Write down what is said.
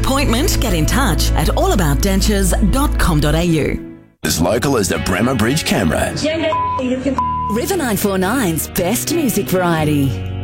appointment, get in touch at allaboutdentures.com.au. As local as the Bremer Bridge camera. River 949's best music variety.